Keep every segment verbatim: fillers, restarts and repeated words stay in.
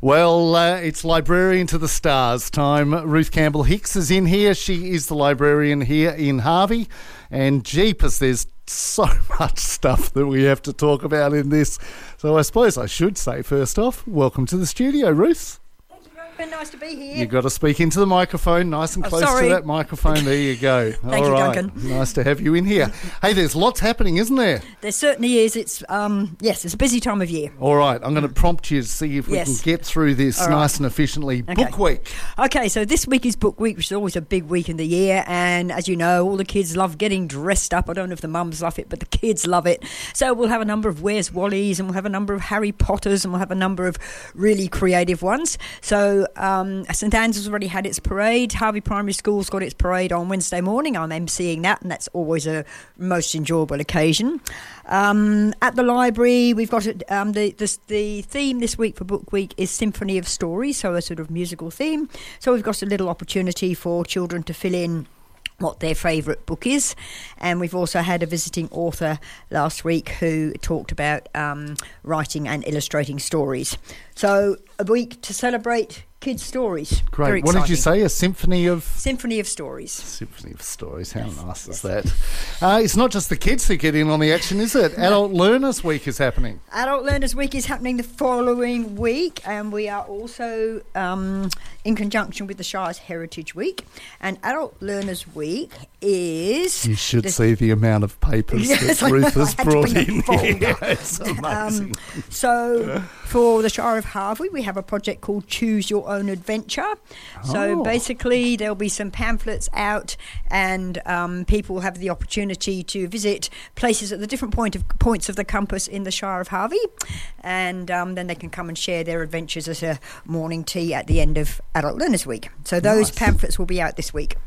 Well, uh, it's Librarian to the Stars time. Ruth Campbell Hicks is in here. She is the librarian here in Harvey. And jeepers, there's so much stuff that we have to talk about in this. So I suppose I should say, first off, welcome to the studio, Ruth. Been nice to be here. You've got to speak into the microphone, nice and oh, close sorry. to that microphone. There you go. Thank All you, right. Duncan. Nice to have you in here. Hey, there's lots happening, isn't there? There certainly is. It's um, yes, it's a busy time of year. All right, I'm going to prompt you to see if we Yes. can get through this All right. nice and efficiently. Okay. Book week. Okay, so this week is Book Week, which is always a big week in the year, and as you know, all the kids love getting dressed up. I don't know if the mums love it, but the kids love it. So we'll have a number of Where's Wally's, and we'll have a number of Harry Potters, and we'll have a number of really creative ones. So um, St Anne's has already had its parade. Harvey Primary School's got its parade on Wednesday morning. I'm emceeing that, and that's always a most enjoyable occasion. Um, at the library, we've got um, the, the the theme this week for Book Week is Symphony of Stories, so a sort of musical theme. So we've got a little opportunity for children to fill in what their favourite book is, and we've also had a visiting author last week who talked about um, writing and illustrating stories. So a week to celebrate kids' stories. Great. Very What did you exciting. say? A symphony of... Symphony of Stories. Symphony of Stories. How nice is that? Uh, it's not just the kids who get in on the action, is it? Adult Learners Week is happening. Adult Learners Week is happening the following week, and we are also um, in conjunction with the Shire's Heritage Week. And Adult Learners Week is... You should the- see the amount of papers Yes, that I Ruth know. has I had to brought bring a in folder. here. It's amazing. Um, so for the Shire of Harvey, we have a project called Choose Your Own Adventure. So Oh. basically there'll be some pamphlets out, and um, people have the opportunity to visit places at the different point of points of the compass in the Shire of Harvey, and um, then they can come and share their adventures at a morning tea at the end of Adult Learners Week. So those Nice. pamphlets will be out this week.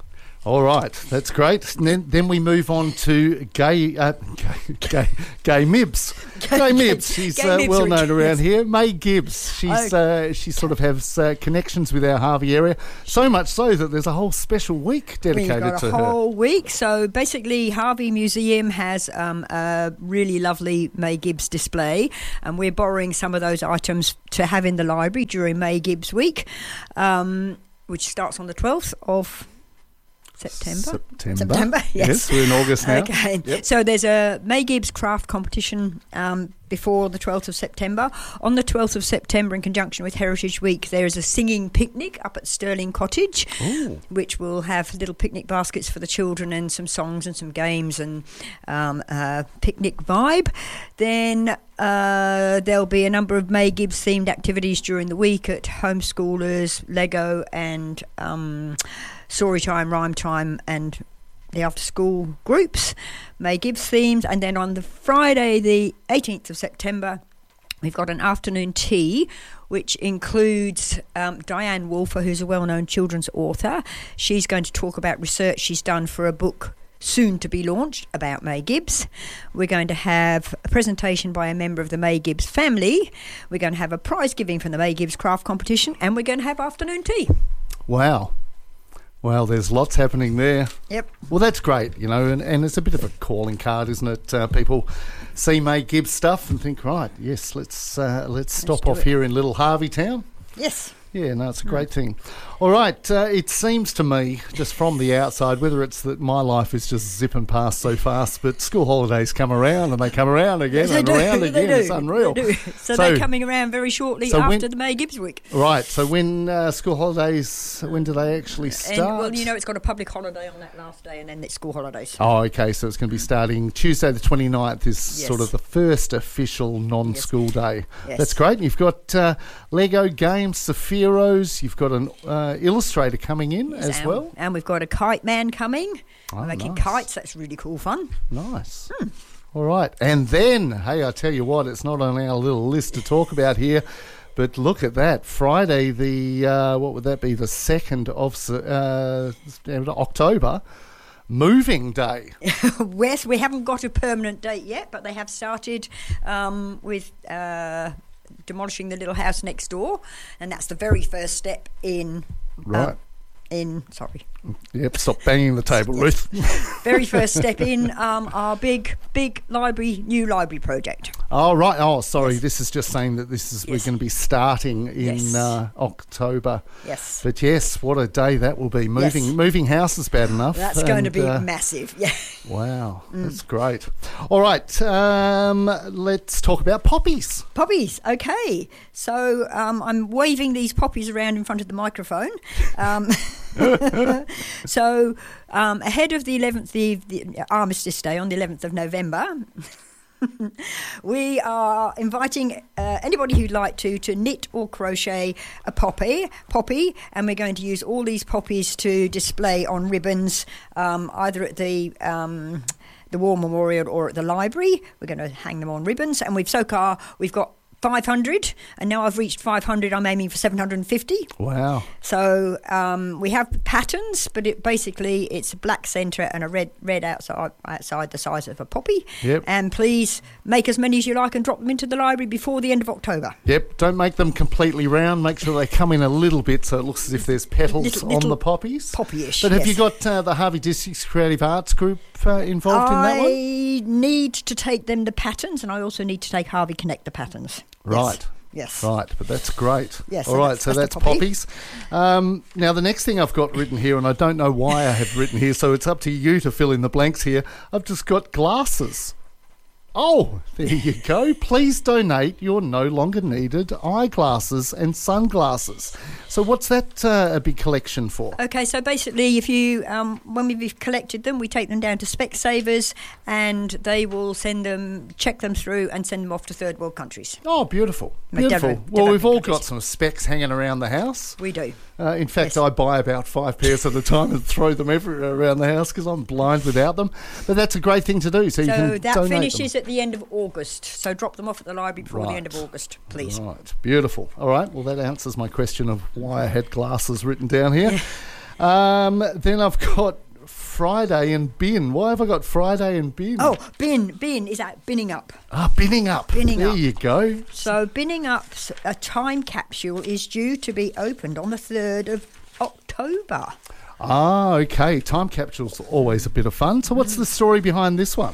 All right, that's great. And then, then we move on to Gay uh, Gay, gay, gay Mibs. Gay Mibs. She's Gay uh, Mibs well Week, known around yes. here. May Gibbs. She's uh, she sort of has uh, connections with our Harvey area. So much so that there's a whole special week dedicated We've got to a her. whole week. So basically, Harvey Museum has um, a really lovely May Gibbs display, and we're borrowing some of those items to have in the library during May Gibbs Week, um, which starts on the twelfth of September. September. September, yes. we're in August now. Okay, Yep. so there's a May Gibbs craft competition um, before the twelfth of September. On the twelfth of September, in conjunction with Heritage Week, there is a singing picnic up at Stirling Cottage, Ooh. which will have little picnic baskets for the children and some songs and some games and um, a picnic vibe. Then uh, there'll be a number of May Gibbs themed activities during the week at homeschoolers, Lego and um, story time, rhyme time and the after school groups, May Gibbs themed. And then on the Friday the eighteenth of September, we've got an afternoon tea which includes um, Diane Wolfer, who's a well-known children's author. She's going to talk about research she's done for a book soon to be launched about May Gibbs. We're going to have a presentation by a member of the May Gibbs family. We're going to have a prize giving from the May Gibbs craft competition, and we're going to have afternoon tea. Wow. Well, there's lots happening there. Yep. Well, that's great, you know, and, and it's a bit of a calling card, isn't it? Uh, people see May Gibbs stuff and think, right, yes, let's uh, let's stop do off it. here in Little Harvey Town. Yes. Yeah, no, it's a great thing. All right, uh, it seems to me, just from the outside, whether it's that my life is just zipping past so fast, but school holidays come around and they come around again They and do, around they again. do, It's unreal. they do. So, they're coming around very shortly so after when- the May Gibbs week. Right, so when uh, school holidays, when do they actually start? And, well, you know, it's got a public holiday on that last day, and then it's school holidays. Oh, okay, so it's going to be starting Tuesday the twenty-ninth is Yes. sort of the first official non-school day. Yes. That's great. And you've got uh, Lego games, Sephiro's, you've got an uh, illustrator coming in Yes, as and, well. And we've got a kite man coming. Oh, making nice. kites. That's really cool fun. Nice. All right. And then, hey, I tell you what, it's not on our little list to talk about here, but look at that. Friday, the, uh, what would that be, the second of uh, October, Moving Day. Yes, we haven't got a permanent date yet, but they have started um, with uh, demolishing the little house next door, and that's the very first step in... Right. Um, in sorry Yep, stop banging the table, Ruth. very first step in um, our big big library new library project. Oh, right. Oh, sorry. Yes. This is just saying that this is yes. we're going to be starting in yes. uh, October. Yes. But yes, what a day that will be. Moving yes. moving house is bad enough. That's and, going to be uh, massive. Yeah. Wow. Mm. That's great. All right. Um, let's talk about poppies. Poppies. Okay. So um, I'm waving these poppies around in front of the microphone. Um, so um, ahead of the eleventh, the, the Armistice Day on the eleventh of November, we are inviting uh, anybody who'd like to to knit or crochet a poppy, poppy, and we're going to use all these poppies to display on ribbons, um, either at the um, the War Memorial or at the library. We're going to hang them on ribbons, and we've so far we've got five hundred, and now I've reached five hundred. I'm aiming for seven hundred fifty. Wow. So um, we have patterns, but it basically it's a black centre and a red red outside outside the size of a poppy. Yep. And please make as many as you like and drop them into the library before the end of October. Yep. Don't make them completely round. Make sure they come in a little bit so it looks as if there's petals little, on little the poppies. Poppy-ish. But have yes. you got uh, the Harvey District's Creative Arts Group uh, involved I in that one? I need to take them the patterns, and I also need to take Harvey Connect the patterns. Right. Yes. Right, but that's great. Yes. All so right, that's, so that's, that's poppy. poppies. Um, now, the next thing I've got written here, and I don't know why I have written here, so it's up to you to fill in the blanks here. I've just got glasses. Oh, there you go. Please donate your no longer needed eyeglasses and sunglasses. So what's that uh, a big collection for? Okay, so basically, if you um, when we've collected them, we take them down to Specsavers, and they will send them, check them through, and send them off to third world countries. Oh, beautiful, No, beautiful. devo- well, we've all countries. got some specs hanging around the house. We do. Uh, in fact, Yes. I buy about five pairs at a time and throw them everywhere around the house because I'm blind without them. But that's a great thing to do. So, you So can that donate finishes them. at the end of August. So drop them off at the library before the end of Right. August, please. Right, beautiful. All right, well, that answers my question of why I had glasses written down here. um, then I've got Friday and bin. Why have I got Friday and bin? Oh, bin, bin is that binning up. Ah, binning up. Binning there up. you go. So binning up's a time capsule is due to be opened on the third of October. Ah, okay. Time capsule's always a bit of fun. So what's the story behind this one?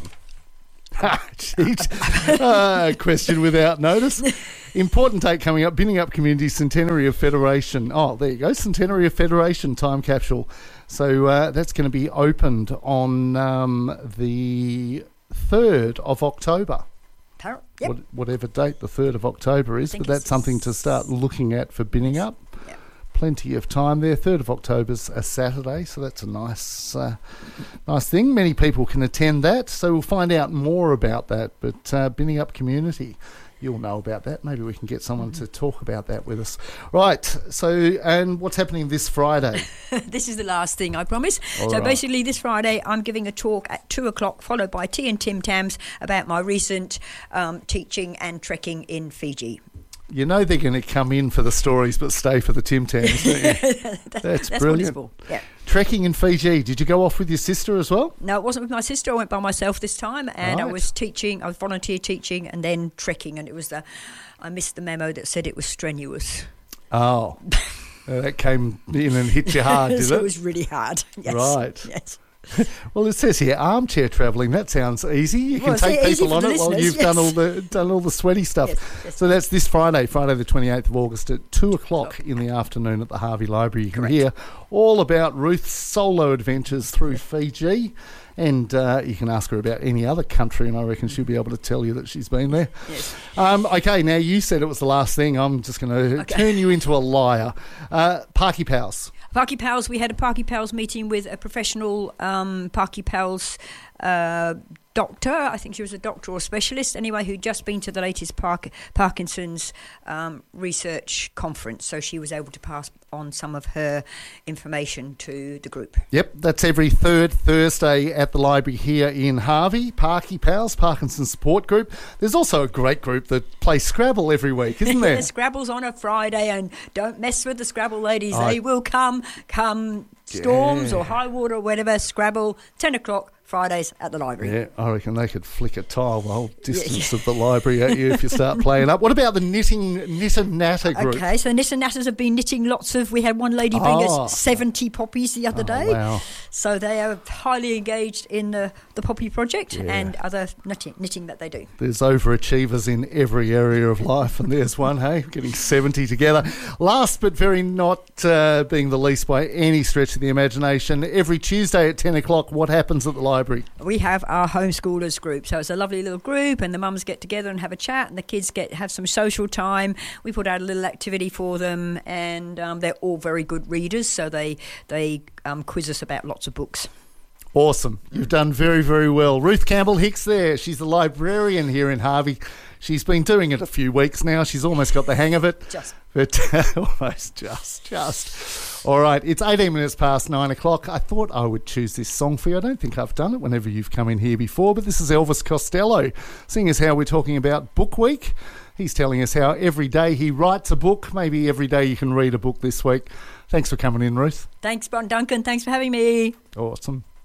Jeez. uh, question without notice. Important date coming up. Binning Up Community Centenary of Federation. Oh, there you go. Centenary of Federation time capsule. So uh, that's going to be opened on um, the third of October. Par- Yep. What, whatever date the third of October is, think but that's it's- something to start looking at for binning up. Yep. Plenty of time there. third of October's a Saturday, so that's a nice uh, nice thing. Many people can attend that, so we'll find out more about that. But uh, Binning Up Community, you'll know about that. Maybe we can get someone to talk about that with us. Right, so, and what's happening this Friday? This is the last thing, I promise. All so right. basically this Friday I'm giving a talk at two o'clock, followed by tea and Tim Tams, about my recent um, teaching and trekking in Fiji. You know they're going to come in for the stories but stay for the Tim Tams, don't you? That's, That's that's brilliant. What it's for. Yeah. Trekking in Fiji. Did you go off with your sister as well? No, it wasn't with my sister. I went by myself this time, and I Right. was teaching. I was volunteer teaching, and then trekking. And it was the. I missed the memo that said it was strenuous. Oh, uh, that came in and hit you hard, did so it? it was really hard. Yes. Right. Yes. Well, it says here armchair travelling. That sounds easy. You can Well, it's take easy people for on the it while listeners, you've yes. done all the done all the sweaty stuff. Yes, yes. So that's this Friday, Friday the twenty-eighth of August at two o'clock in the afternoon at the Harvey Library. You can Correct. hear all about Ruth's solo adventures through Fiji. And uh, you can ask her about any other country, and I reckon she'll be able to tell you that she's been there. Yes. Um, okay, now you said it was the last thing. I'm just going to Okay. turn you into a liar. Uh, Parky Pals. Parky Pals, we had a Parky Pals meeting with a professional um, Parky Pals uh, doctor. I think she was a doctor or specialist anyway, who'd just been to the latest Park- Parkinson's um, research conference. So she was able to pass on some of her information to the group. Yep, that's every third Thursday at the library here in Harvey. Parky Pals, Parkinson's Support Group. There's also a great group that plays Scrabble every week, isn't there? Scrabble's on a Friday, and don't mess with the Scrabble ladies. I- They will come, come storms Yeah. or high water or whatever, Scrabble, ten o'clock Fridays at the library. Yeah, I reckon they could flick a tile the whole distance Yeah. of the library at you if you start playing up. What about the knitting knit and natter group? Okay, so Knit and Natters have been knitting lots of, we had one lady bring Oh. us seventy poppies the other Oh, day. wow. So they are highly engaged in the, the poppy project Yeah. and other knitting, knitting that they do. There's overachievers in every area of life, and there's one, hey, getting seventy together. Last but very not uh, being the least by any stretch of the imagination, every Tuesday at ten o'clock, what happens at the library? We have our homeschoolers group, so it's a lovely little group, and the mums get together and have a chat, and the kids get have some social time. We put out a little activity for them, and um, they're all very good readers, so they they um, quiz us about lots of books. Awesome. You've done very, very well. Ruth Campbell Hicks there. She's the librarian here in Harvey. She's been doing it a few weeks now. She's almost got the hang of it. Just. But almost just, just. All right, it's eighteen minutes past nine o'clock. I thought I would choose this song for you. I don't think I've done it whenever you've come in here before, but this is Elvis Costello, seeing as how we're talking about Book Week. He's telling us how every day he writes a book. Maybe every day you can read a book this week. Thanks for coming in, Ruth. Thanks, Bon Duncan. Thanks for having me. Awesome.